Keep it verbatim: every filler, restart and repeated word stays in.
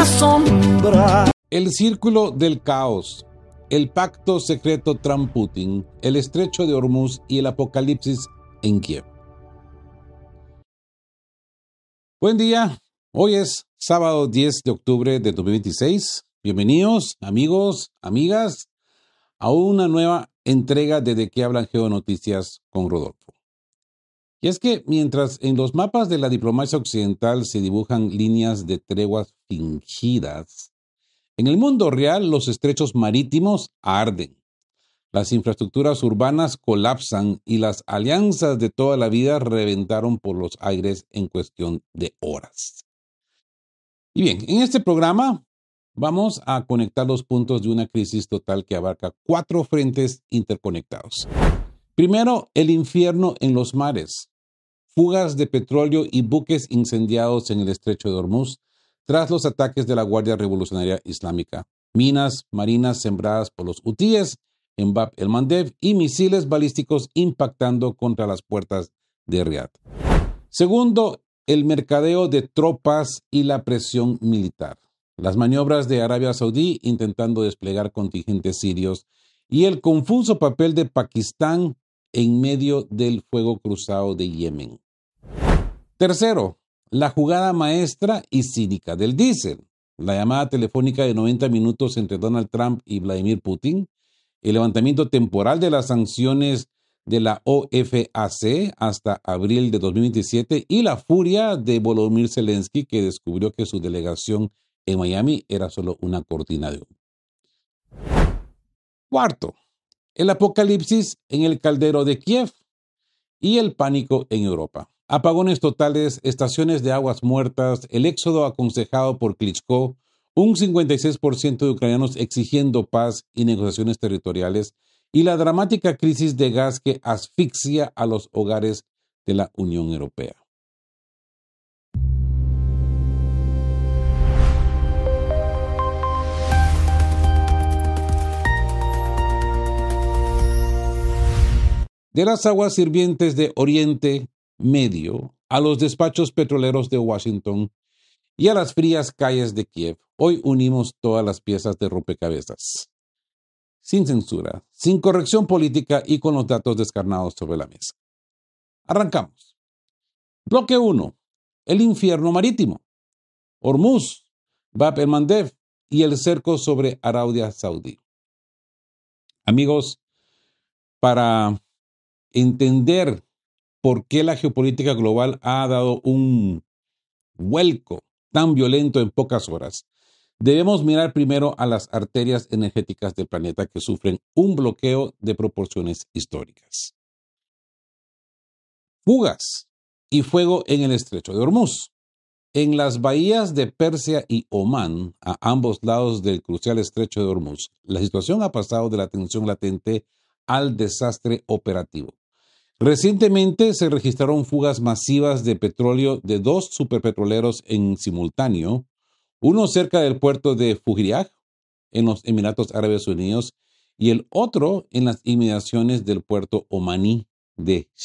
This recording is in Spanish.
asombra. El círculo del caos, el pacto secreto Trump-Putin, el estrecho de Hormuz y el apocalipsis en Kiev. Buen día, hoy es sábado diez de octubre de dos mil veintiséis. Bienvenidos, amigos, amigas, a una nueva entrega de De qué hablan Geonoticias con Rodolfo. Y es que mientras en los mapas de la diplomacia occidental se dibujan líneas de treguas fingidas, en el mundo real los estrechos marítimos arden, las infraestructuras urbanas colapsan y las alianzas de toda la vida reventaron por los aires en cuestión de horas. Y bien, en este programa vamos a conectar los puntos de una crisis total que abarca cuatro frentes interconectados. Primero, el infierno en los mares. Fugas de petróleo y buques incendiados en el estrecho de Hormuz tras los ataques de la Guardia Revolucionaria Islámica. Minas marinas sembradas por los hutíes en Bab el-Mandeb y misiles balísticos impactando contra las puertas de Riad. Segundo, el mercadeo de tropas y la presión militar. Las maniobras de Arabia Saudí intentando desplegar contingentes sirios y el confuso papel de Pakistán en medio del fuego cruzado de Yemen. Tercero, la jugada maestra y cínica del diésel. La llamada telefónica de noventa minutos entre Donald Trump y Vladimir Putin, el levantamiento temporal de las sanciones de la O F A C hasta abril de dos mil veintisiete y la furia de Volodymyr Zelensky, que descubrió que su delegación en Miami era solo una cortina de humo. Cuarto, el apocalipsis en el caldero de Kiev y el pánico en Europa. Apagones totales, estaciones de aguas muertas, el éxodo aconsejado por Klitschko, un cincuenta y seis por ciento de ucranianos exigiendo paz y negociaciones territoriales, y la dramática crisis de gas que asfixia a los hogares de la Unión Europea. De las aguas hirvientes de Oriente Medio a los despachos petroleros de Washington y a las frías calles de Kiev, hoy unimos todas las piezas de rompecabezas, sin censura, sin corrección política y con los datos descarnados sobre la mesa. Arrancamos. Bloque uno. El infierno marítimo. Hormuz, Bab el-Mandeb y el cerco sobre Arabia Saudí. Amigos, para entender por qué la geopolítica global ha dado un vuelco tan violento en pocas horas, debemos mirar primero a las arterias energéticas del planeta que sufren un bloqueo de proporciones históricas. Fugas y fuego en el estrecho de Hormuz. En las bahías de Persia y Omán, a ambos lados del crucial estrecho de Hormuz, la situación ha pasado de la tensión latente al desastre operativo. Recientemente se registraron fugas masivas de petróleo de dos superpetroleros en simultáneo, uno cerca del puerto de Fujairah, en los Emiratos Árabes Unidos, y el otro en las inmediaciones del puerto omaní de